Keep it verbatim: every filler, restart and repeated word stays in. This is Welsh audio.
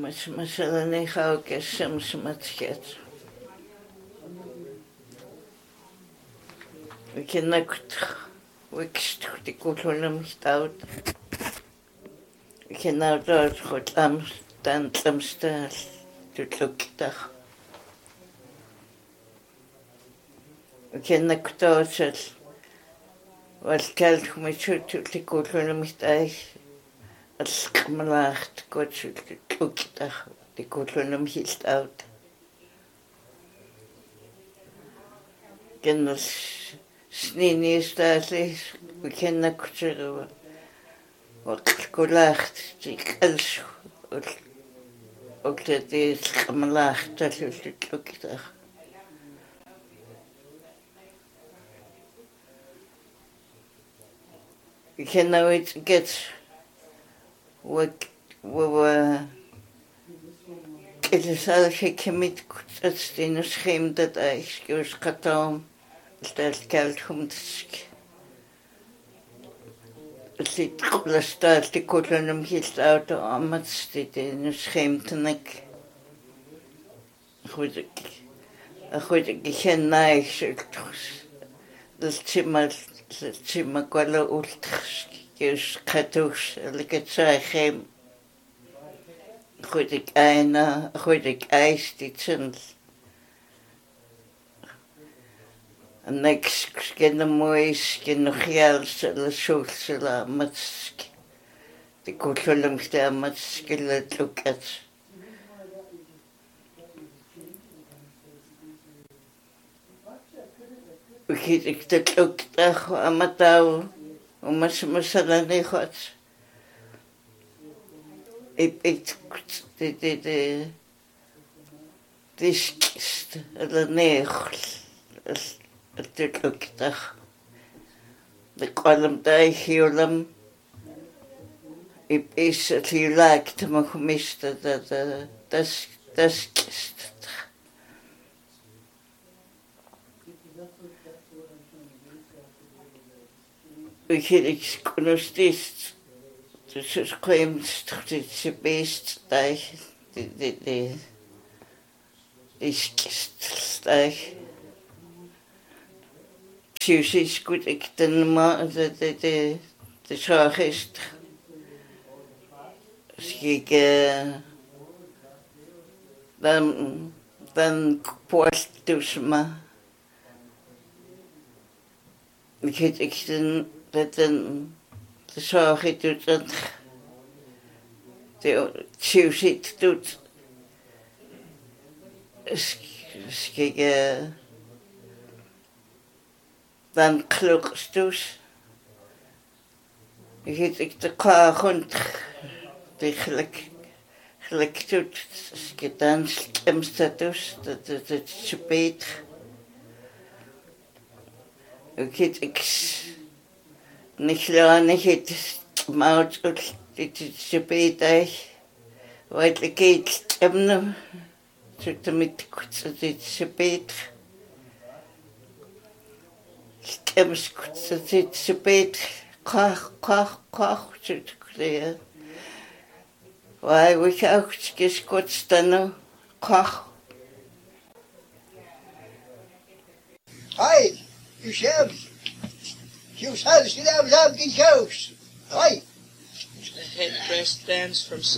mas masala ni khao ke samsmatket kenakt wikst tikulunam stout kenautot khotlam tan tlamstal tutlukta kenaktotsal walkal khumechut tikulunam stai alqmalacht kotsul tutlukta tikulunam stout kennas snini stali kenaktsirwa وقلت تيكلش وقلت القملاح تلوش تلوكتا كنا ويتقت وك و كل سالك كميت كتستين سخيم دات ايش كوش قطعهم الكالتهم تسك Sit kolestar til kolonum helt out og amatstid nu skæmtenek. Goed ik, goed ik kenne ik dat timmer timmer kolla ultrs kjus katus like zeggen. Goed ik een goed ik ijs dit zijn. Next kenne mois kenne khials la shults la matsk de kulum sta matsk la lukat ukit ik te lukta amatau o mas masala ne khot ik ik de de de diskst la negl التلوكتخ بقلم داي هيولم إبئيس تيلاك تمخميست دا دا دس دس كست وكيرك كنوستيست تسوس قيم تستخدس بيست داي دي دي دي إسكست داي Susie goed ik den maar de de de de zorg is ik dan dan post dus maar ik het ik den dat den de zorg het doet dat de Susie doet ik dan klukstus ik ik de kaagond de gelijk gelijk doet gedaan stemstatus dat het het speet ik het ik niet lang het maat dit speet hij wat ik het stemmen zit met dit speet Ems zit sepet kach kach kach zit kleer. Why we ook skis kot stano kach. Hi, you shall. You shall sit down and get house. Hi. The head breast dance from